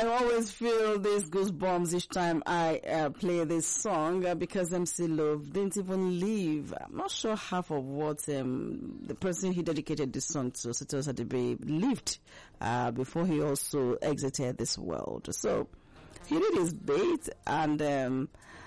I always feel these goosebumps each time I play this song because MC Love didn't even leave. I'm not sure half of what the person he dedicated this song to, Sitos Adebe, lived before he also exited this world. So he did his bit and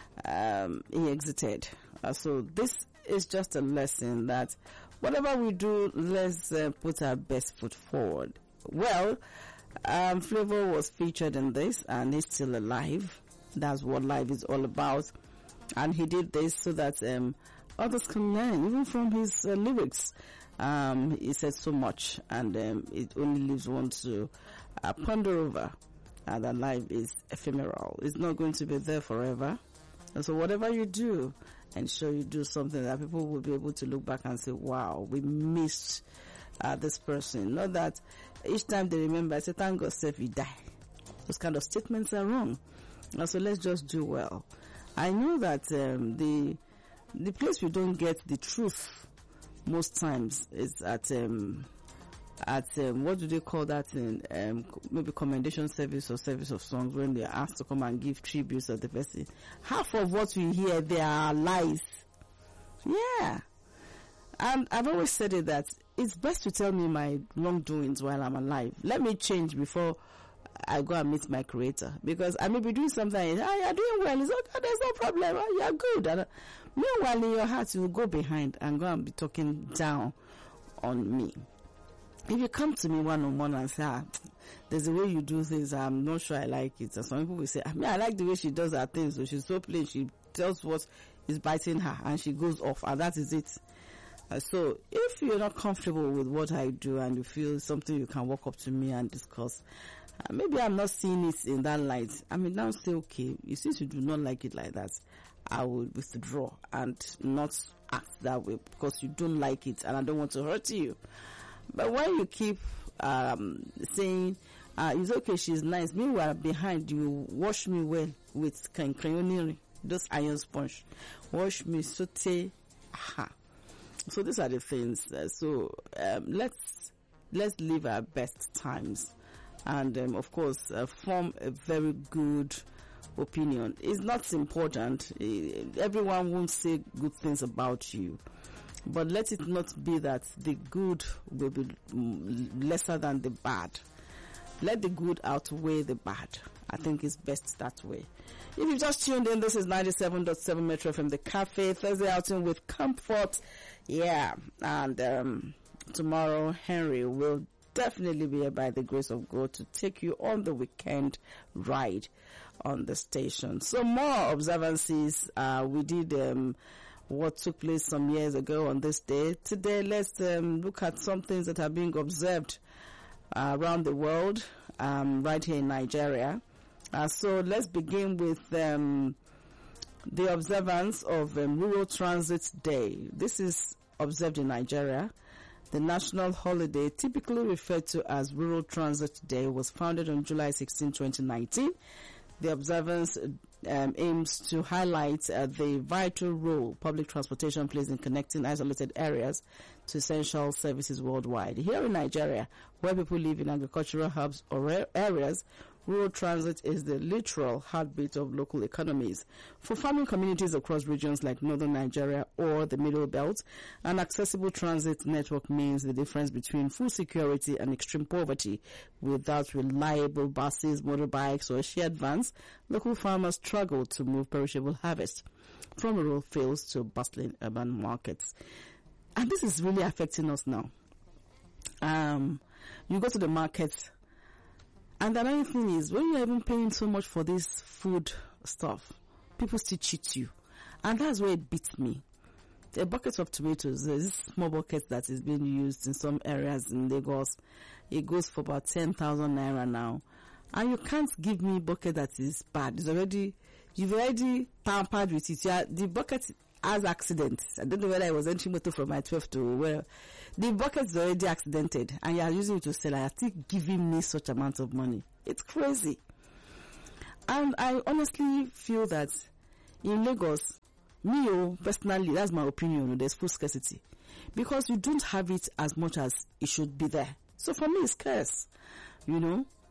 he exited. So this is just a lesson that whatever we do, let's put our best foot forward. Well, Flavor was featured in this and he's still alive. That's what life is all about. And he did this so that others can learn, even from his lyrics. He said so much, and it only leaves one to ponder over that life is ephemeral. It's not going to be there forever. And so whatever you do, ensure you do something that people will be able to look back and say, wow, we missed this person. Not that each time they remember, I say, thank God, self, he died. Those kind of statements are wrong. So let's just do well. I know that the place we don't get the truth most times is at what do they call that in maybe commendation service or service of songs, when they're asked to come and give tributes to the person. Half of what we hear, they are lies. Yeah. And I've always said it that it's best to tell me my wrongdoings while I'm alive. Let me change before I go and meet my creator. Because I may be doing something, you're doing well, it's okay, there's no problem, you're good. And meanwhile, in your heart, you will go behind and go and be talking down on me. If you come to me one-on-one and say, there's a way you do things, I'm not sure I like it. And some people will say, I like the way she does her things. So she's so plain, she tells what is biting her and she goes off, and that is it. So if you're not comfortable with what I do and you feel something you can walk up to me and discuss, maybe I'm not seeing it in that light. I mean, now say, okay, since you do not like it like that, I will withdraw and not act that way because you don't like it and I don't want to hurt you. But when you keep saying, it's okay, she's nice, meanwhile behind you wash me well with crayonnery, those iron sponge, wash me saute, So these are the things. So let's live our best times, and of course form a very good opinion. It's not important. Everyone won't say good things about you, but let it not be that the good will be lesser than the bad. Let the good outweigh the bad. I think it's best that way. If you just tuned in, this is 97.7 Metro FM, the Cafe, Thursday outing with Comfort. Yeah, and tomorrow Henry will definitely be here by the grace of God to take you on the weekend ride on the station. So more observances. We did what took place some years ago on this day. Today, let's look at some things that are being observed around the world, right here in Nigeria. So let's begin with the observance of Rural Transit Day. This is observed in Nigeria. The national holiday, typically referred to as Rural Transit Day, was founded on July 16, 2019. The observance aims to highlight the vital role public transportation plays in connecting isolated areas to essential services worldwide. Here in Nigeria, where people live in agricultural hubs or areas, rural transit is the literal heartbeat of local economies. For farming communities across regions like northern Nigeria or the Middle Belt, an accessible transit network means the difference between full security and extreme poverty. Without reliable buses, motorbikes, or shared vans, local farmers struggle to move perishable harvest from rural fields to bustling urban markets. And this is really affecting us now. You go to the market, and another thing is, when you're even paying so much for this food stuff, people still cheat you. And that's where it beats me. A bucket of tomatoes, there's this small bucket that is being used in some areas in Lagos. It goes for about 10,000 naira now. And you can't give me a bucket that is bad. You've already pampered with it. The bucket has accidents. I don't know whether I was entering motor from my 12 to where. The bucket is already accidented and you are using it to sell. I are still giving me such amount of money. It's crazy. And I honestly feel that in Lagos, personally, that's my opinion, there's food scarcity. Because you don't have it as much as it should be there. So for me, it's scarce.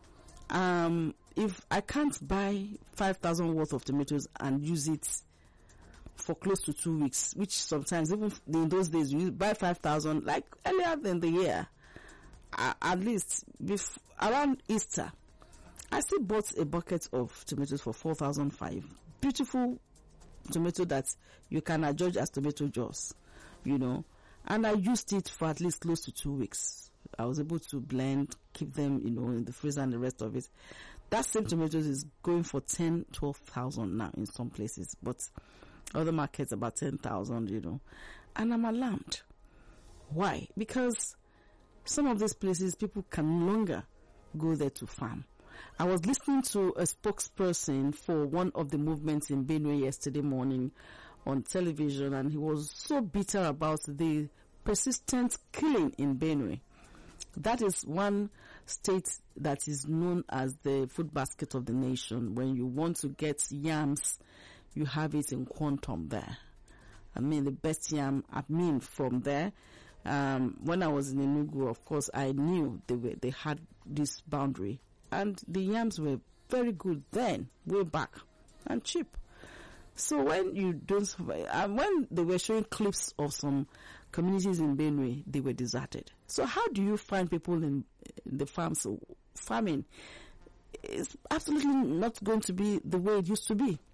If I can't buy 5,000 worth of tomatoes and use it for close to 2 weeks, which sometimes even in those days you buy 5,000 like earlier in the year, at least around Easter, I still bought a bucket of tomatoes for 4,500. Beautiful tomato that you can adjudge as tomato juice, and I used it for at least close to 2 weeks. I was able to blend, keep them, in the freezer and the rest of it. That same tomatoes is going for 10, 12,000 now in some places, but other markets about 10,000, and I'm alarmed. Why? Because some of these places people can no longer go there to farm. I was listening to a spokesperson for one of the movements in Benue yesterday morning on television, and he was so bitter about the persistent killing in Benue. That is one state that is known as the food basket of the nation. When you want to get yams, you have it in quantum there. The best yam, from there. When I was in Enugu, of course, I knew they had this boundary. And the yams were very good then, way back, and cheap. So when you don't, when they were showing clips of some communities in Benue, they were deserted. So how do you find people in the farms? So farming is absolutely not going to be the way it used to be.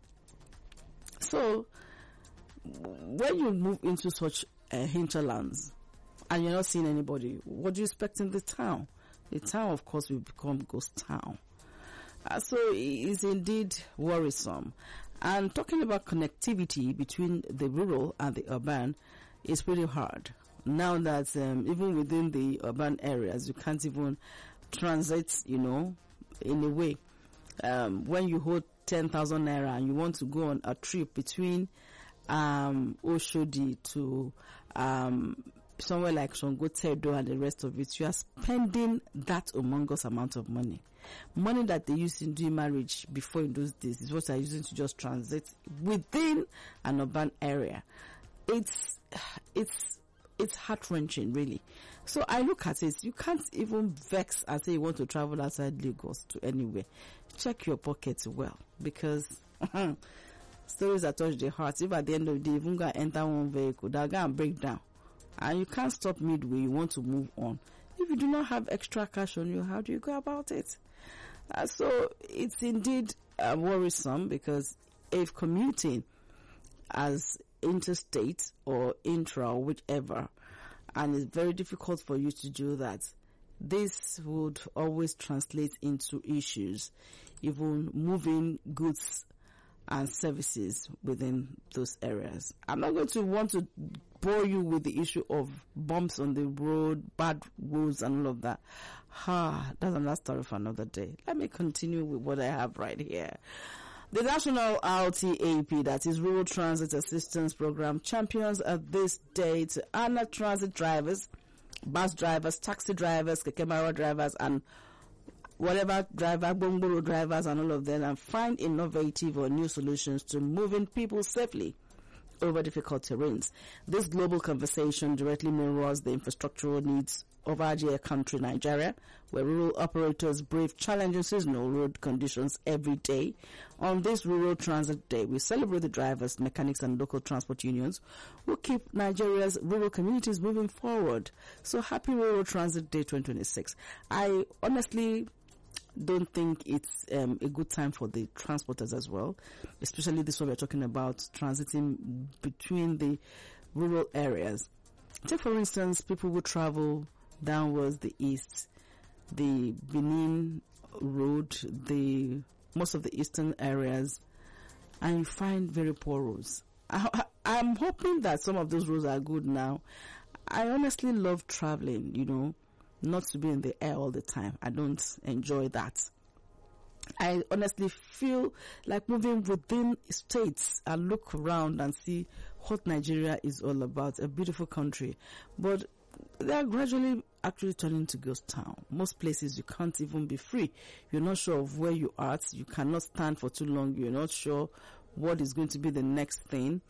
So when you move into such hinterlands and you're not seeing anybody, what do you expect in the town? The town, of course, will become ghost town. So it is indeed worrisome. And talking about connectivity between the rural and the urban is pretty hard. Now that even within the urban areas, you can't even transit, in a way. When you hold 10,000 naira and you want to go on a trip between Oshodi to somewhere like Songotedo and the rest of it, you are spending that humongous amount of money. Money that they used in doing marriage before in those days is what they're using to just transit within an urban area. It's heart-wrenching, really. So I look at it, you can't even vex and say you want to travel outside Lagos to anywhere. Check your pockets well, because stories that touch the heart. If at the end of the day, even go enter one vehicle, they'll go and break down. And you can't stop midway, you want to move on. If you do not have extra cash on you, how do you go about it? So it's indeed worrisome, because if commuting as interstate or intra or whichever, and it's very difficult for you to do that, this would always translate into issues, even moving goods and services within those areas. I'm not going to want to bore you with the issue of bumps on the road, bad roads and all of that. That's another story for another day. Let me continue with what I have right here. The National RTAP, that is Rural Transit Assistance Program, champions at this day to honor transit drivers, bus drivers, taxi drivers, keke mara drivers, and whatever driver, bongboro drivers and all of them, and find innovative or new solutions to moving people safely over difficult terrains. This global conversation directly mirrors the infrastructural needs of our dear country, Nigeria, where rural operators brave challenging seasonal road conditions every day. On this Rural Transit Day, we celebrate the drivers, mechanics, and local transport unions who keep Nigeria's rural communities moving forward. So happy Rural Transit Day 2026. I honestly don't think it's a good time for the transporters as well, especially this one we're talking about, transiting between the rural areas. Take, for instance, people who travel downwards the east, the Benin Road, most of the eastern areas, and you find very poor roads. I'm hoping that some of those roads are good now. I honestly love traveling, not to be in the air all the time. I don't enjoy that. I honestly feel like moving within states and look around and see what Nigeria is all about. A beautiful country. But they are gradually actually turning to ghost town. Most places you can't even be free. You're not sure of where you are. You cannot stand for too long. You're not sure what is going to be the next thing.